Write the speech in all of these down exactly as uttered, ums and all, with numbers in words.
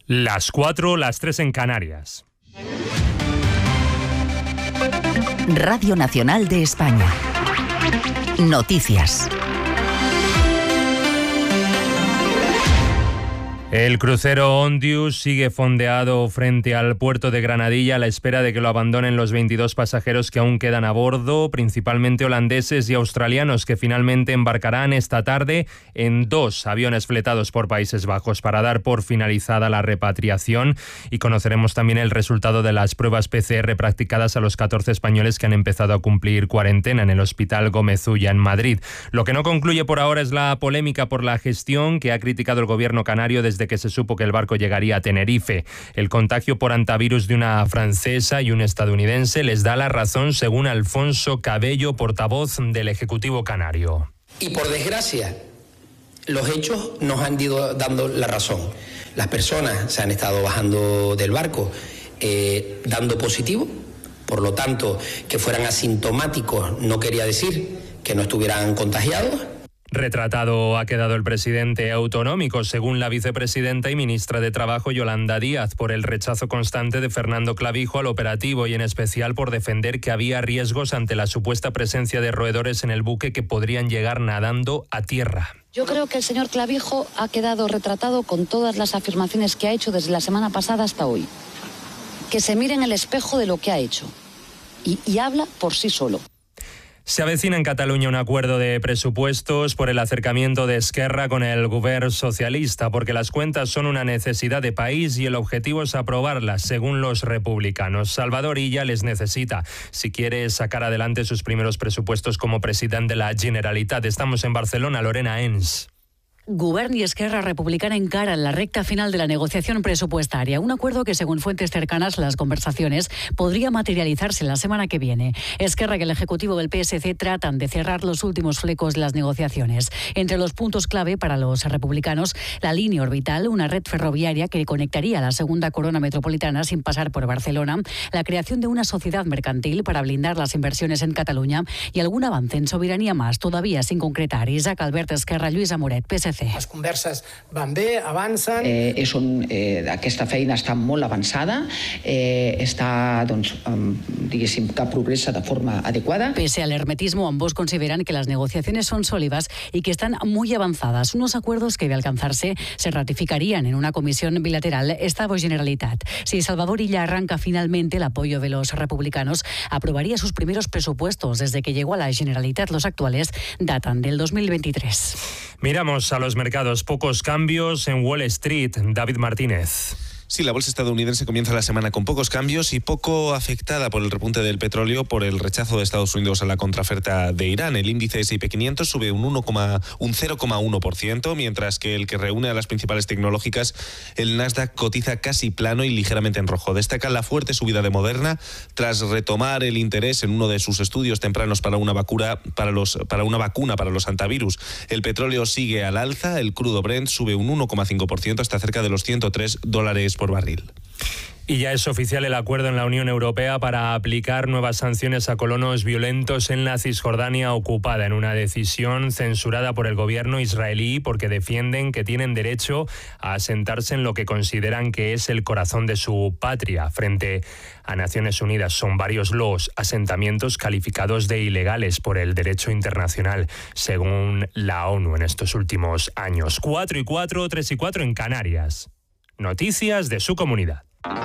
Las cuatro, las tres en Canarias. Radio Nacional de España. Noticias. El crucero Ondius sigue fondeado frente al puerto de Granadilla a la espera de que lo abandonen los veintidós pasajeros que aún quedan a bordo, principalmente holandeses y australianos, que finalmente embarcarán esta tarde en dos aviones fletados por Países Bajos para dar por finalizada la repatriación, y conoceremos también el resultado de las pruebas P C R practicadas a los catorce españoles que han empezado a cumplir cuarentena en el Hospital Gómez Ulla en Madrid. Lo que no concluye por ahora es la polémica por la gestión que ha criticado el gobierno canario desde de que se supo que el barco llegaría a Tenerife. El contagio por hantavirus de una francesa y un estadounidense les da la razón, según Alfonso Cabello, portavoz del Ejecutivo canario. Y por desgracia, los hechos nos han ido dando la razón. Las personas se han estado bajando del barco eh, dando positivo, por lo tanto, que fueran asintomáticos no quería decir que no estuvieran contagiados. Retratado ha quedado el presidente autonómico, según la vicepresidenta y ministra de Trabajo Yolanda Díaz, por el rechazo constante de Fernando Clavijo al operativo y en especial por defender que había riesgos ante la supuesta presencia de roedores en el buque que podrían llegar nadando a tierra. Yo creo que el señor Clavijo ha quedado retratado con todas las afirmaciones que ha hecho desde la semana pasada hasta hoy. Que se mire en el espejo de lo que ha hecho y, y habla por sí solo. Se avecina en Cataluña un acuerdo de presupuestos por el acercamiento de Esquerra con el Govern socialista, porque las cuentas son una necesidad de país y el objetivo es aprobarlas, según los republicanos. Salvador Illa les necesita si quiere sacar adelante sus primeros presupuestos como presidente de la Generalitat. Estamos en Barcelona, Lorena Ens. Govern y Esquerra Republicana encaran la recta final de la negociación presupuestaria, un acuerdo que, según fuentes cercanas a las conversaciones, podría materializarse la semana que viene. Esquerra y el Ejecutivo del P S C tratan de cerrar los últimos flecos de las negociaciones. Entre los puntos clave para los republicanos, la línea orbital, una red ferroviaria que conectaría la segunda corona metropolitana sin pasar por Barcelona, la creación de una sociedad mercantil para blindar las inversiones en Cataluña y algún avance en soberanía más, todavía sin concretar. Isaac Albert, Esquerra, Lluís Amoret, P S C. Les converses van bé, avancen... Eh, és un, eh, aquesta feina està molt avançada, eh, està, doncs, um, diguéssim, que progressa de forma adecuada. Pese al hermetismo, ambos consideran que las negociaciones son sólidas y que están muy avanzadas. Unos acuerdos que, de alcanzarse, se ratificarían en una comisión bilateral Estado-Generalitat. Si Salvador Illa arranca finalmente el apoyo de los republicanos, aprobaría sus primeros presupuestos desde que llegó a la Generalitat. Los actuales datan del dos mil veintitrés. Miramos a los mercados, pocos cambios en Wall Street. David Martínez. Sí, la bolsa estadounidense comienza la semana con pocos cambios y poco afectada por el repunte del petróleo por el rechazo de Estados Unidos a la contraoferta de Irán. El índice ese y pe quinientos sube un, uno, un cero coma uno por ciento, mientras que el que reúne a las principales tecnológicas, el Nasdaq, cotiza casi plano y ligeramente en rojo. Destaca la fuerte subida de Moderna tras retomar el interés en uno de sus estudios tempranos para una vacuna para los para una vacuna para los hantavirus. El petróleo sigue al alza, el crudo Brent sube un uno coma cinco por ciento hasta cerca de los ciento tres dólares por barril. Y ya es oficial el acuerdo en la Unión Europea para aplicar nuevas sanciones a colonos violentos en la Cisjordania ocupada, en una decisión censurada por el gobierno israelí porque defienden que tienen derecho a asentarse en lo que consideran que es el corazón de su patria. Frente a Naciones Unidas, son varios los asentamientos calificados de ilegales por el derecho internacional, según la ONU en estos últimos años. Cuatro y cuatro, tres y cuatro en Canarias. Noticias de su comunidad.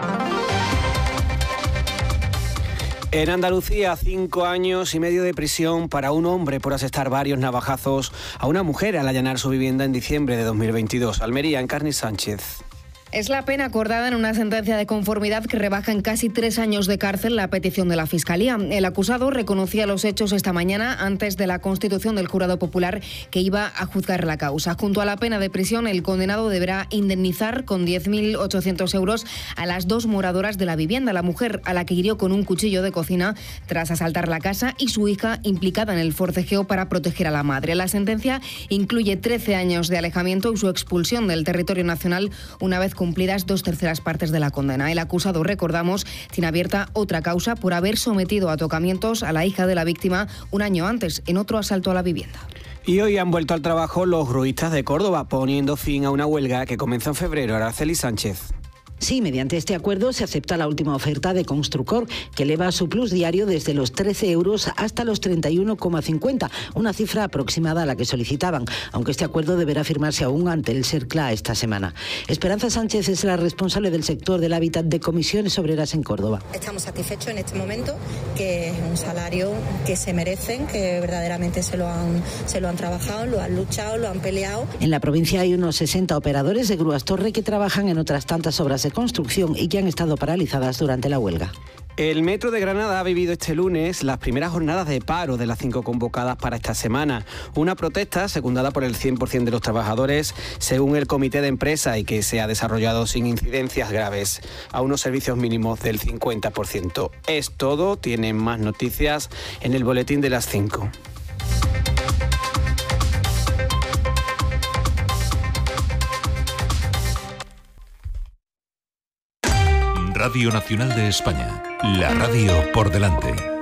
En Andalucía, cinco años y medio de prisión para un hombre por asestar varios navajazos a una mujer al allanar su vivienda en diciembre de dos mil veintidós. Almería, Encarni Sánchez. Es la pena acordada en una sentencia de conformidad que rebaja en casi tres años de cárcel la petición de la Fiscalía. El acusado reconocía los hechos esta mañana antes de la constitución del jurado popular que iba a juzgar la causa. Junto a la pena de prisión, el condenado deberá indemnizar con diez mil ochocientos euros a las dos moradoras de la vivienda, la mujer a la que hirió con un cuchillo de cocina tras asaltar la casa y su hija implicada en el forcejeo para proteger a la madre. La sentencia incluye trece años de alejamiento y su expulsión del territorio nacional una vez cumplidas dos terceras partes de la condena. El acusado, recordamos, tiene abierta otra causa por haber sometido a tocamientos a la hija de la víctima un año antes en otro asalto a la vivienda. Y hoy han vuelto al trabajo los gruistas de Córdoba, poniendo fin a una huelga que comenzó en febrero. Araceli Sánchez. Sí, mediante este acuerdo se acepta la última oferta de Construcor, que eleva su plus diario desde los trece euros hasta los treinta y uno coma cincuenta, una cifra aproximada a la que solicitaban, aunque este acuerdo deberá firmarse aún ante el SERCLA esta semana. Esperanza Sánchez es la responsable del sector del hábitat de Comisiones Obreras en Córdoba. Estamos satisfechos en este momento, que es un salario que se merecen, que verdaderamente se lo han, se lo han trabajado, lo han luchado, lo han peleado. En la provincia hay unos sesenta operadores de grúas torre que trabajan en otras tantas obras de construcción y que han estado paralizadas durante la huelga. El Metro de Granada ha vivido este lunes las primeras jornadas de paro de las cinco convocadas para esta semana. Una protesta secundada por el cien por ciento de los trabajadores, según el comité de empresa, y que se ha desarrollado sin incidencias graves, a unos servicios mínimos del cincuenta por ciento. Es todo, tienen más noticias en el boletín de las cinco. Radio Nacional de España, la radio por delante.